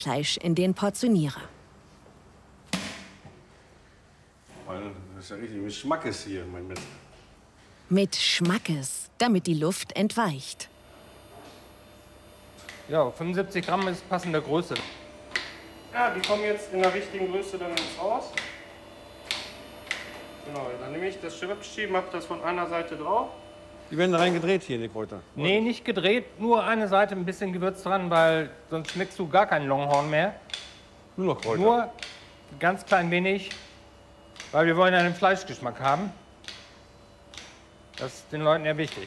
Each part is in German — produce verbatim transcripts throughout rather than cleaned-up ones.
Fleisch in den Portionierer. Das ist ja richtig mit Schmackes hier, mein Messer. Mit Schmackes, damit die Luft entweicht. Ja, fünfundsiebzig Gramm ist passende Größe. Ja, die kommen jetzt in der richtigen Größe dann ins Haus. Genau, dann nehme ich das Schwäppchen, mache das von einer Seite drauf. Die werden rein gedreht hier, die Kräuter? Nee, nicht gedreht, nur eine Seite ein bisschen Gewürz dran, weil sonst schmeckst du gar keinen Longhorn mehr. Nur noch Kräuter? Nur ganz klein wenig, weil wir wollen einen Fleischgeschmack haben. Das ist den Leuten ja wichtig.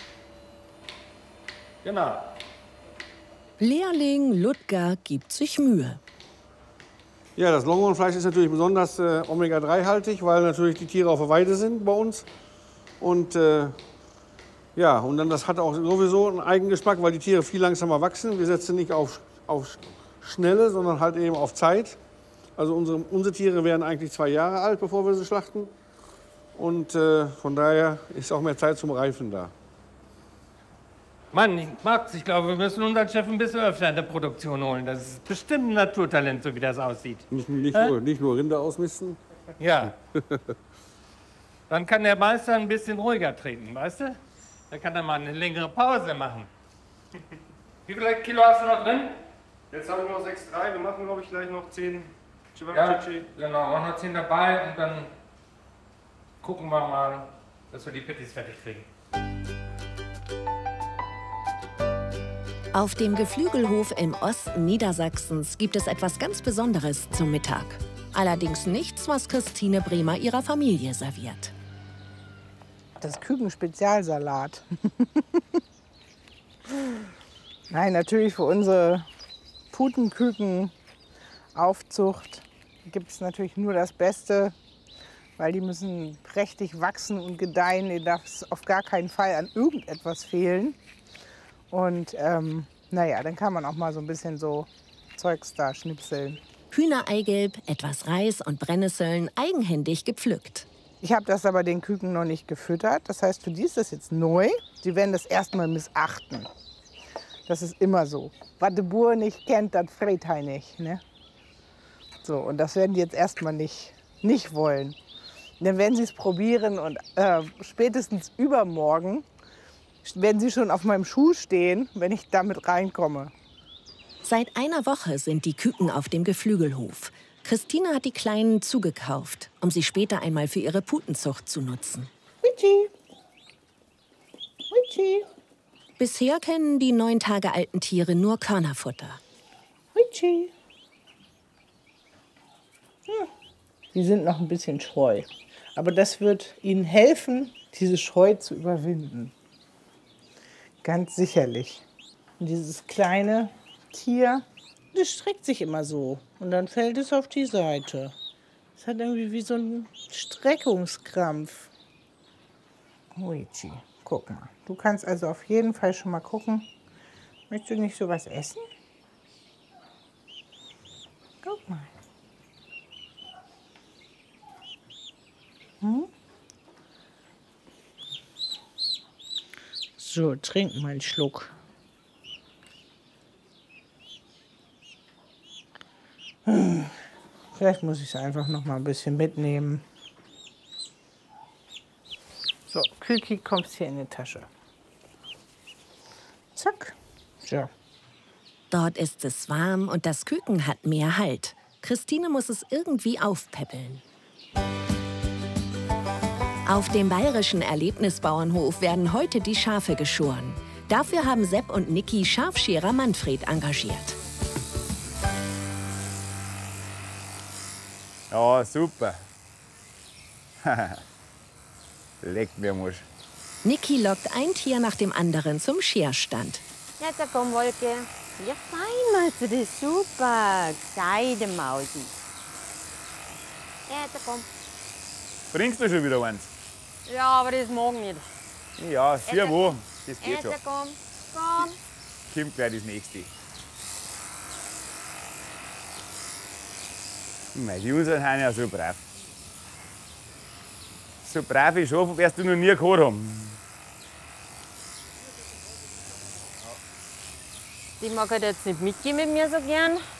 Genau. Lehrling Ludger gibt sich Mühe. Ja, das Longhornfleisch ist natürlich besonders äh, Omega drei haltig, weil natürlich die Tiere auf der Weide sind bei uns. Und äh, ja, und dann das hat auch sowieso einen Eigengeschmack, weil die Tiere viel langsamer wachsen. Wir setzen nicht auf, auf Schnelle, sondern halt eben auf Zeit. Also unsere, unsere Tiere werden eigentlich zwei Jahre alt, bevor wir sie schlachten. Und äh, von daher ist auch mehr Zeit zum Reifen da. Mann, ich mag's. Ich glaube, wir müssen unseren Chef ein bisschen öfter in der Produktion holen. Das ist bestimmt ein Naturtalent, so wie das aussieht. Nicht, nicht, Hä? nur, nicht nur Rinder ausmisten. Ja. Dann kann der Meister ein bisschen ruhiger treten, weißt du? Da kann er mal eine längere Pause machen. Wie viele Kilo hast du noch drin? Jetzt haben wir noch sechs Komma drei, wir machen glaube ich gleich noch zehn Ja, Chewabchichi. genau, machen noch zehn dabei und dann gucken wir mal, dass wir die Pittis fertig kriegen. Auf dem Geflügelhof im Osten Niedersachsens gibt es etwas ganz Besonderes zum Mittag. Allerdings nichts, was Christine Bremer ihrer Familie serviert. Das Küken-Spezialsalat. Nein, natürlich für unsere Putenküken-Aufzucht gibt es natürlich nur das Beste, weil die müssen prächtig wachsen und gedeihen. Denen darf es auf gar keinen Fall an irgendetwas fehlen. Und ähm, naja, dann kann man auch mal so ein bisschen so Zeugs da schnipseln. Hühnereigelb, etwas Reis und Brennnesseln eigenhändig gepflückt. Ich habe das aber den Küken noch nicht gefüttert. Das heißt, für die ist das jetzt neu. Sie werden das erstmal missachten. Das ist immer so. Was der Bauer nicht kennt, das freit er nicht. Ne? So, und das werden die jetzt erstmal nicht, nicht wollen. Und dann werden sie es probieren und äh, spätestens übermorgen werden sie schon auf meinem Schuh stehen, wenn ich damit reinkomme. Seit einer Woche sind die Küken auf dem Geflügelhof. Christine hat die Kleinen zugekauft, um sie später einmal für ihre Putenzucht zu nutzen. Witschi. Witschi. Bisher kennen die neun Tage alten Tiere nur Körnerfutter. Witschi. Hm. Die sind noch ein bisschen scheu. Aber das wird ihnen helfen, diese Scheu zu überwinden. Ganz sicherlich. Und dieses kleine Tier, das streckt sich immer so. Und dann fällt es auf die Seite. Es hat irgendwie wie so einen Streckungskrampf. Luigi, guck mal. Du kannst also auf jeden Fall schon mal gucken. Möchtest du nicht sowas essen? Guck mal. Hm? So, trink mal einen Schluck. Hm. Vielleicht muss ich es einfach noch mal ein bisschen mitnehmen. So, Küki, kommst hier in die Tasche. Zack. So. Dort ist es warm und das Küken hat mehr Halt. Christine muss es irgendwie aufpäppeln. Auf dem bayerischen Erlebnisbauernhof werden heute die Schafe geschoren. Dafür haben Sepp und Niki Schafscherer Manfred engagiert. Ja, super. Leck mir Musch. Niki lockt ein Tier nach dem anderen zum Scherstand. Jetzt komm, Wolke. Ja, fein machst du das super. Gescheide Mausi. Jetzt komm. Bringst du schon wieder eins? Ja, aber das mag nicht. Ja, vier Wochen. Das geht schon. Jetzt komm, komm. Kommt gleich das nächste. Mei, die unseren sind ja so brav. So brave Schafe wirst du noch nie gehabt haben. Die mag halt jetzt nicht mitgehen mit mir so gern.